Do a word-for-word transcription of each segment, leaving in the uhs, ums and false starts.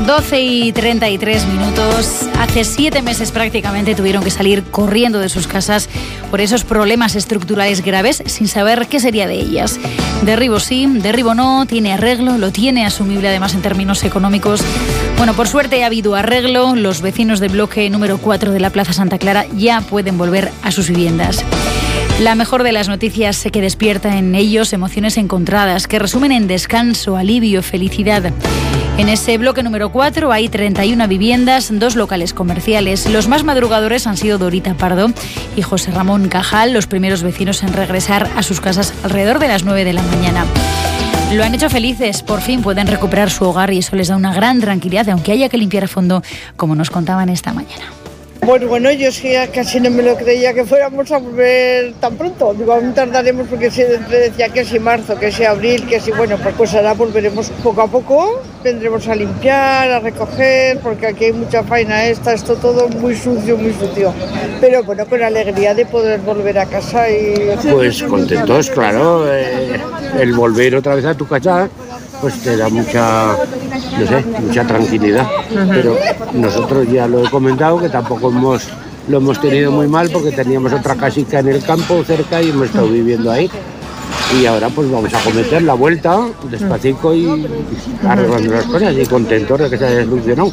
doce y treinta y tres minutos. Hace siete meses prácticamente tuvieron que salir corriendo de sus casas por esos problemas estructurales graves sin saber qué sería de ellas. Derribo sí, derribo no, tiene arreglo, lo tiene asumible además en términos económicos. Bueno, por suerte ha habido arreglo. Los vecinos del bloque número cuatro de la Plaza Santa Clara ya pueden volver a sus viviendas. La mejor de las noticias que despierta en ellos emociones encontradas, que resumen en descanso, alivio, felicidad. En ese bloque número cuatro hay treinta y una viviendas, dos locales comerciales. Los más madrugadores han sido Dorita Pardo y José Ramón Cajal, los primeros vecinos en regresar a sus casas alrededor de las nueve de la mañana. Lo han hecho felices, por fin pueden recuperar su hogar y eso les da una gran tranquilidad, aunque haya que limpiar a fondo, como nos contaban esta mañana. Bueno, bueno, yo sí casi no me lo creía que fuéramos a volver tan pronto. Digo, aún tardaremos porque siempre decía que si marzo, que si abril, que si bueno, pues, pues ahora volveremos poco a poco. Vendremos a limpiar, a recoger, porque aquí hay mucha faena, está esto todo muy sucio, muy sucio. Pero bueno, con alegría de poder volver a casa y... Pues contentos, claro, eh, el volver otra vez a tu casa, pues te da mucha, no sé, mucha tranquilidad. Pero nosotros ya lo he comentado, que tampoco hemos, lo hemos tenido muy mal porque teníamos otra casita en el campo cerca y hemos estado viviendo ahí. Y ahora pues vamos a cometer la vuelta despacito y arreglando las cosas y contentos de que se haya solucionado.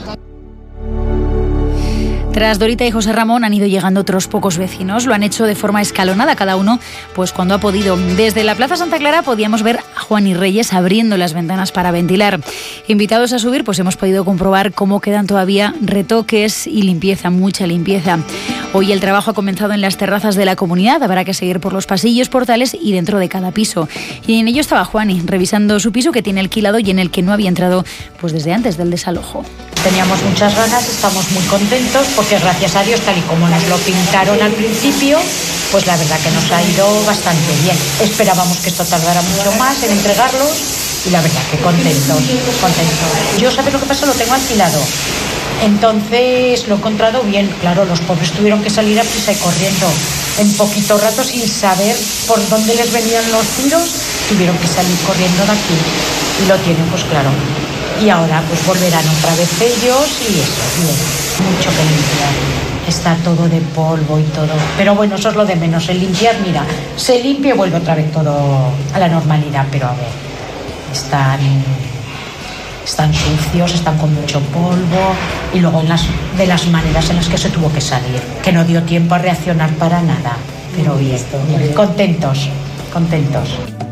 Tras Dorita y José Ramón han ido llegando otros pocos vecinos. Lo han hecho de forma escalonada, cada uno pues cuando ha podido. Desde la Plaza Santa Clara podíamos ver a Juan y Reyes abriendo las ventanas para ventilar. Invitados a subir, pues hemos podido comprobar cómo quedan todavía retoques y limpieza, mucha limpieza. Hoy el trabajo ha comenzado en las terrazas de la comunidad. Habrá que seguir por los pasillos, portales y dentro de cada piso. Y en ello estaba Juani, revisando su piso que tiene alquilado y en el que no había entrado pues desde antes del desalojo. Teníamos muchas ganas, estamos muy contentos porque gracias a Dios, tal y como nos lo pintaron al principio, pues la verdad que nos ha ido bastante bien. Esperábamos que esto tardara mucho más en entregarlos y la verdad que contentos, contentos. Yo, ¿sabes lo que pasa? Lo tengo alquilado. Entonces lo he encontrado bien. Claro, los pobres tuvieron que salir a prisa y corriendo. En poquito rato, sin saber por dónde les venían los tiros, tuvieron que salir corriendo de aquí. Y lo tienen, pues claro. Y ahora pues volverán otra vez ellos y eso, bien. Mucho que limpiar. Está todo de polvo y todo. Pero bueno, eso es lo de menos. El limpiar, mira, se limpia y vuelve otra vez todo a la normalidad. Pero a ver, están, están sucios, están con mucho polvo. Y luego en las, de las maneras en las que se tuvo que salir. Que no dio tiempo a reaccionar para nada. Pero bien, bien. contentos, contentos.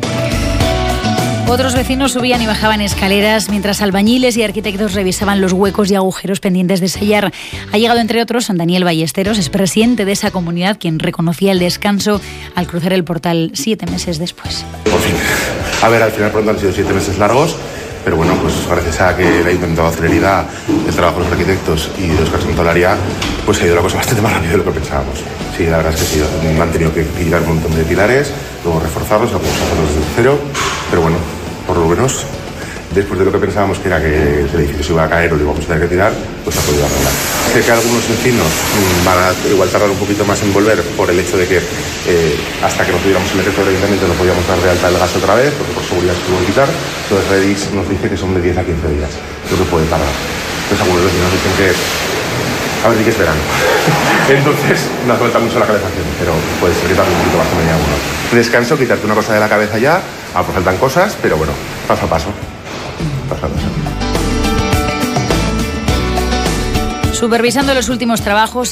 Otros vecinos subían y bajaban escaleras mientras albañiles y arquitectos revisaban los huecos y agujeros pendientes de sellar. Ha llegado, entre otros, Daniel Ballesteros, es presidente de esa comunidad, quien reconocía el descanso al cruzar el portal siete meses después. Por fin. A ver, al final pronto han sido siete meses largos, pero bueno, pues gracias a que le ha intentado celeridad el trabajo de los arquitectos y de Óscar Santolaria, pues ha ido la cosa bastante más rápido de lo que pensábamos. Sí, la verdad es que sí, han tenido que quitar un montón de pilares, luego reforzarlos, algunos hacerlos desde cero, pero bueno, por lo menos, después de lo que pensábamos que era que el edificio se iba a caer o lo íbamos a tener que tirar, pues ha podido arreglar. Sé que algunos vecinos van a igual tardar un poquito más en volver por el hecho de que eh, hasta que no tuviéramos el decreto del ayuntamiento no podíamos dar de alta el gas otra vez, porque por seguridad se tuvo que quitar. Entonces Redis nos dice que son de diez a quince días, lo que puede tardar. Entonces algunos vecinos dicen que a ver, di que es verano. Entonces no hace falta mucho la calefacción, pero puede ser que tarde un poquito más también algunos. Descanso, quitarte una cosa de la cabeza ya, ah, pues faltan cosas, pero bueno, paso a paso. Paso a paso. Supervisando los últimos trabajos